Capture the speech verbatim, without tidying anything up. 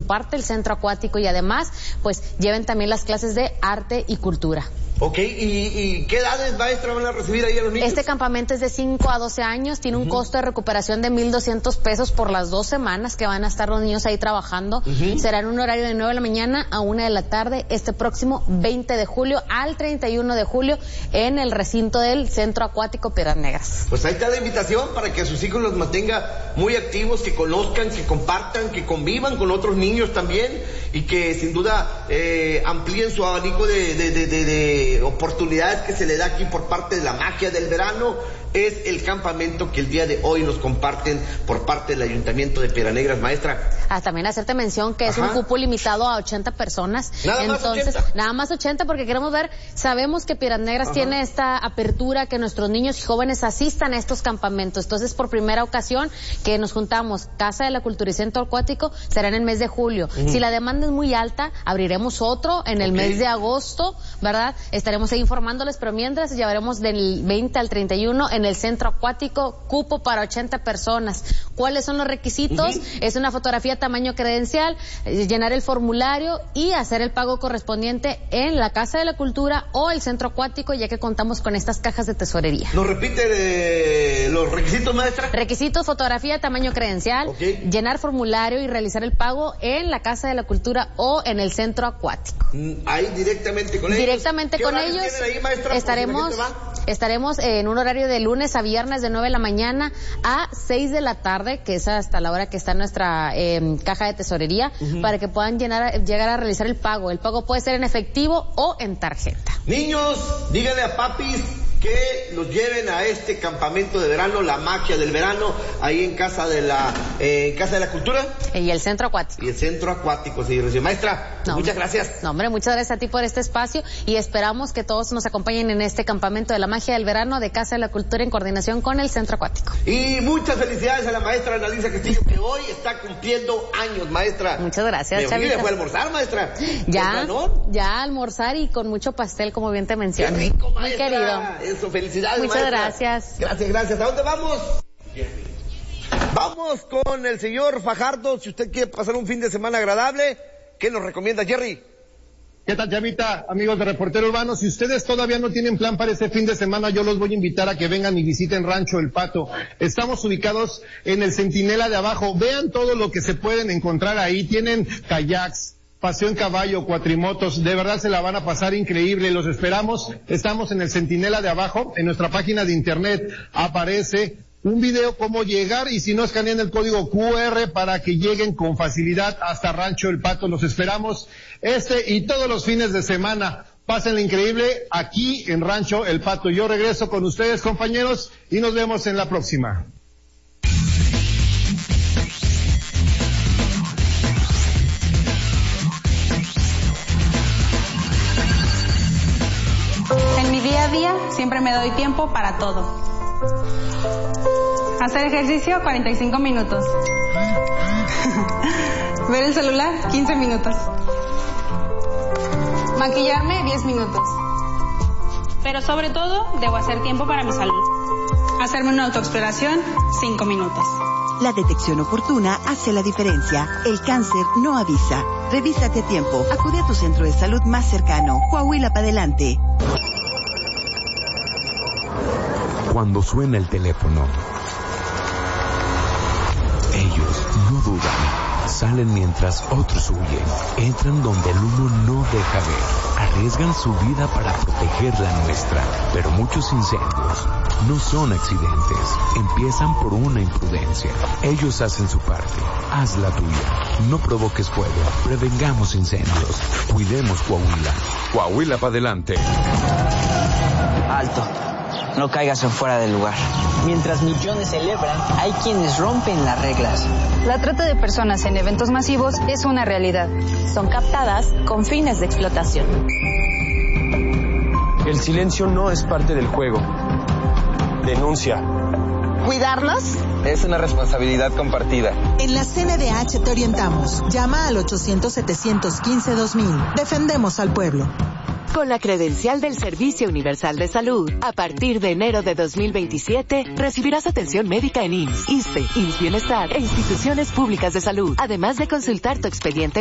comparte el centro acuático y además, pues, lleven también las clases de arte y cultura. Ok, ¿y, y qué edades, maestra, van a recibir ahí a los niños? Este campamento es de cinco a doce años, tiene un uh-huh. costo de recuperación de mil doscientos pesos por las dos semanas que van a estar los niños ahí trabajando. Uh-huh. Será en un horario de nueve de la mañana a una de la tarde, este próximo veinte de julio al treinta y uno de julio en el recinto del Centro Acuático Piedras Negras. Pues ahí está la invitación para que a sus hijos los mantenga muy activos, que conozcan, que compartan, que convivan con otros niños también y que sin duda eh, amplíen su abanico de, de, de, de, de oportunidades que se le da aquí por parte de la magia del verano. Es el campamento que el día de hoy nos comparten por parte del Ayuntamiento de Piedras Negras, maestra. Ah, también hacerte mención que es Ajá. un cupo limitado a ochenta personas. Nada Entonces, más ochenta. Nada más ochenta porque queremos ver, sabemos que Piedras Negras Ajá. tiene esta apertura, que nuestros niños y jóvenes asistan a estos campamentos. Entonces, por primera ocasión que nos juntamos, Casa de la Cultura y Centro Acuático, será en el mes de julio. Uh-huh. Si la demanda es muy alta, abriremos otro en el okay. mes de agosto, ¿verdad? Estaremos ahí informándoles, pero mientras llevaremos del veinte al treinta y uno en el Centro Acuático, cupo para ochenta personas. ¿Cuáles son los requisitos? Uh-huh. Es una fotografía tamaño credencial, eh, llenar el formulario y hacer el pago correspondiente en la Casa de la Cultura o el Centro Acuático, ya que contamos con estas cajas de tesorería. ¿Nos repite eh, los requisitos, maestra? Requisitos: fotografía tamaño credencial, okay. llenar formulario y realizar el pago en la Casa de la Cultura o en el Centro Acuático. Ahí directamente con ellos. Directamente con ellos. Ahí, maestra, estaremos estaremos en un horario de lunes a viernes de nueve de la mañana a seis de la tarde, que es hasta la hora que está nuestra eh, caja de tesorería, uh-huh. para que puedan llenar, llegar a realizar el pago. El pago puede ser en efectivo o en tarjeta. Niños, díganle a papis que los lleven a este campamento de verano, la magia del verano, ahí en Casa de la eh, Casa de la Cultura. Y el Centro Acuático. Y el Centro Acuático, señor. Maestra, no, muchas gracias. No, hombre, muchas gracias a ti por este espacio y esperamos que todos nos acompañen en este campamento de la magia del verano de Casa de la Cultura en coordinación con el Centro Acuático. Y muchas felicidades a la maestra Annalisa Castillo, que hoy está cumpliendo años, maestra. Muchas gracias, Chavita. ¿Le fue a almorzar, maestra? Ya, ya almorzar y con mucho pastel, como bien te mencioné. Qué rico, maestra. Muy querido. Eso, felicidades, Muchas maestra. gracias. Gracias, gracias. ¿A dónde vamos? Vamos con el señor Fajardo. Si usted quiere pasar un fin de semana agradable, ¿qué nos recomienda, Jerry? ¿Qué tal, Chavita? Amigos de Reportero Urbano, si ustedes todavía no tienen plan para este fin de semana, yo los voy a invitar a que vengan y visiten Rancho El Pato. Estamos ubicados en el Centinela de Abajo. Vean todo lo que se pueden encontrar ahí. Tienen kayaks, paseo en caballo, cuatrimotos, de verdad se la van a pasar increíble, los esperamos. Estamos en el Centinela de Abajo, en nuestra página de internet aparece un video cómo llegar y si no escanean el código cu erre para que lleguen con facilidad hasta Rancho El Pato. Los esperamos este y todos los fines de semana. Pásenla increíble aquí en Rancho El Pato. Yo regreso con ustedes, compañeros, y nos vemos en la próxima. En mi día a día siempre me doy tiempo para todo. Hacer ejercicio cuarenta y cinco minutos. Ver el celular quince minutos. Maquillarme diez minutos. Pero sobre todo debo hacer tiempo para mi salud. Hacerme una autoexploración cinco minutos. La detección oportuna hace la diferencia. El cáncer no avisa. Revísate a tiempo. Acude a tu centro de salud más cercano. Coahuila para adelante. Cuando suena el teléfono, ellos no dudan. Salen mientras otros huyen. Entran donde el humo no deja ver. Arriesgan su vida para proteger la nuestra. Pero muchos incendios no son accidentes. Empiezan por una imprudencia. Ellos hacen su parte. Haz la tuya. No provoques fuego. Prevengamos incendios. Cuidemos Coahuila. Coahuila para adelante. Alto. No caigas en fuera del lugar. Mientras millones celebran, hay quienes rompen las reglas. La trata de personas en eventos masivos es una realidad. Son captadas con fines de explotación. El silencio no es parte del juego. Denuncia. ¿Cuidarnos? Es una responsabilidad compartida. En la C N D H te orientamos. Llama al ochocientos, setecientos quince, dos mil. Defendemos al pueblo. Con la credencial del Servicio Universal de Salud, a partir de enero de dos mil veintisiete, recibirás atención médica en I M S S, ISSSTE, I M S S Bienestar e instituciones públicas de salud, además de consultar tu expediente